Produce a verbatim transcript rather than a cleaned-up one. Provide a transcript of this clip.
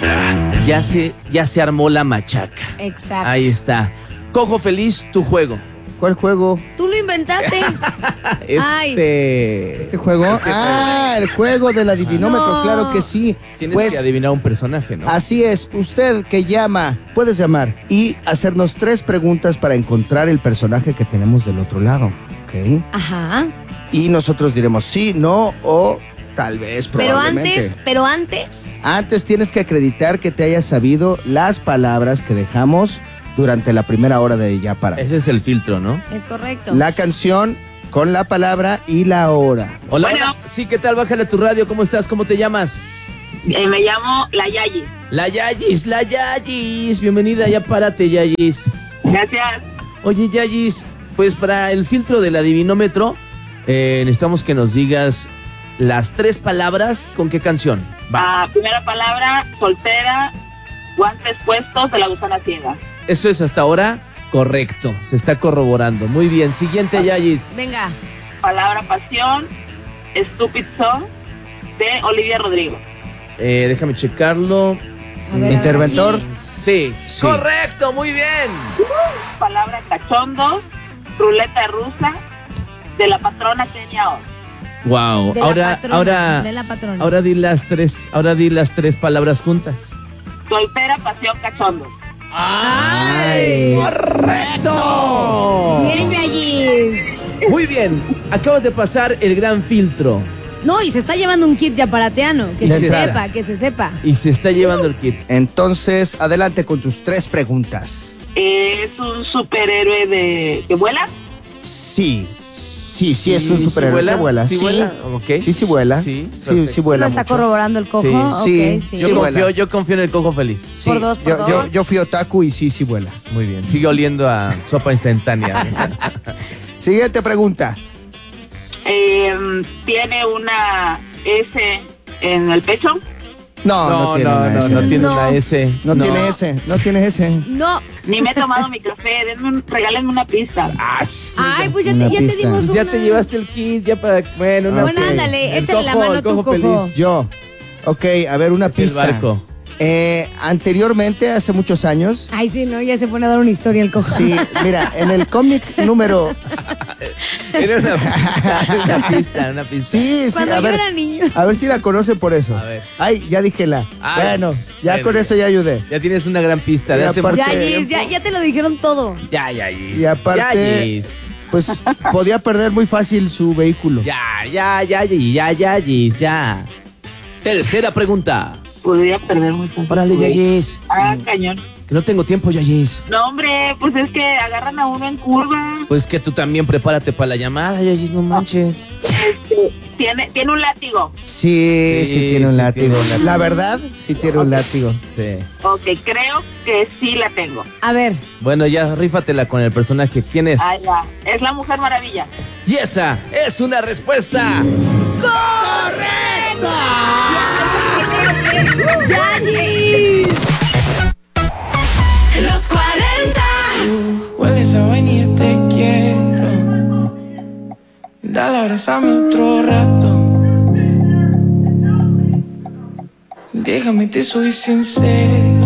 Ya se, ya se armó la machaca. Exacto. Ahí está. Cojo Feliz, tu juego. ¿Cuál juego? Tú lo inventaste. Ay. Este... ¿Este juego? Ah, el juego del adivinómetro, No. claro que sí. Tienes Pues que adivinar un personaje, ¿no? así es, usted que llama, puedes llamar y hacernos tres preguntas para encontrar el personaje que tenemos del otro lado, ¿ok? Ajá. Y nosotros diremos sí, no o tal vez, Pero probablemente. antes, pero antes. Antes tienes que acreditar que te hayas sabido las palabras que dejamos durante la primera hora de Ya Para. Ese es el filtro, ¿no? Es correcto. La canción con la palabra y la hora. Hola, Bueno. hola. Sí, ¿qué tal? Bájale a tu radio. ¿Cómo estás? ¿Cómo te llamas? Eh, me llamo La Yayi. La Yayis, la Yayis. Bienvenida, ya párate, Yayis. Gracias. Oye, Yayis, pues para el filtro del adivinómetro, eh, necesitamos que nos digas las tres palabras. ¿Con qué canción? Va. Ah, primera palabra, soltera, guantes puestos de La Gusana Ciega. Eso es hasta ahora correcto. Se está corroborando. Muy bien. Siguiente, Yayis. Venga. Palabra, pasión, Stupid Song de Olivia Rodrigo. Eh, déjame checarlo. A ver, Interventor. a ver aquí. Sí. Sí. Correcto, muy bien. Palabra, cachondo, ruleta rusa de la patrona Kenia Oz. Wow. De la Ahora, patrona, ahora, de la patrona. ahora di las tres, ahora di las tres palabras juntas. Soltera, pasión, cachondo. ¡Ay! ¡Correcto! Bien, Yayis. Muy bien. Acabas de pasar el gran filtro No, y se está llevando un kit yaparateano. Que De se entrada. sepa, que se sepa. y se está llevando el kit. Entonces, adelante con tus tres preguntas. ¿Es un superhéroe de que vuela? Sí. Sí, sí, es un ¿Sí superhéroe que vuela. ¿Sí vuela? Ok. Sí, sí vuela. Sí, sí, perfecto. sí vuela ¿Lo está mucho. corroborando el cojo? Sí. Ok, Sí, sí. Yo sí confío, vuela. yo confío en el cojo feliz. Sí, Por dos, por yo, dos. Yo, yo fui otaku y sí, sí vuela. Muy bien. Sigue oliendo a sopa instantánea. Siguiente pregunta. Eh, ¿Tiene una S en el pecho? No, no, No, tiene no, una no, S. no tiene No. una S. No tiene ese, no tiene ese. No. Ni me he tomado mi café. Denme un, regálenme una pista. Ah, Ay, pues ya Una te, ya te pista. dimos pues una. ya te llevaste el kit, ya para... Bueno, una... Bueno, Ok. ándale, El échale la cojo, mano el a tu cojo cojo. feliz. Yo. Ok, a ver, una Es el pista. barco. Eh, anteriormente, hace muchos años. Ay, sí, no, ya se pone a dar una historia el cojo. Sí, mira, en el cómic número. Era una pista, una pista, una pista. Sí, sí, Cuando a yo ver. era niño. A ver si la conoce por eso. A ver. Ay, ya dije la. Ay, bueno, ya bueno, con ya. eso ya ayudé. Ya tienes una gran pista de Y hace aparte- mucho Ya, Gis, tiempo. ya, ya te lo dijeron todo. Ya, ya, Gis. Y aparte- Ya, Gis. Pues podía perder muy fácil su vehículo. Ya, ya, ya, Gis, ya, ya, Gis, ya. Tercera pregunta. Podría perder mucho. Órale, Yayis. Ah, cañón. Que no tengo tiempo, Yayis. No, hombre, pues es que agarran a uno en curva. Pues que tú también prepárate para la llamada, Yayis, no manches. Este, tiene, tiene un látigo. Sí, sí, Sí, tiene un sí látigo. tiene un látigo. La verdad, sí tiene un látigo. Sí. Ok, creo que sí la tengo. A ver. Bueno, ya rífatela con el personaje. ¿Quién es? Ahí va. Es la Mujer Maravilla. Y esa es una respuesta. ¡Yayis! Los cuarenta. Hueles a vainilla, te quiero. Dale, abrázame otro rato. Déjame, te soy sincero.